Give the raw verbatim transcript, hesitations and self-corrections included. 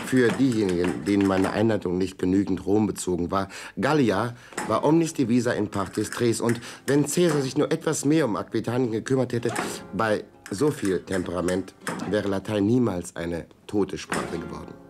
Für diejenigen, denen meine Einleitung nicht genügend Rom bezogen war, Gallia war omnis divisa in partes tres. Und wenn Caesar sich nur etwas mehr um Aquitanien gekümmert hätte, bei so viel Temperament wäre Latein niemals eine tote Sprache geworden.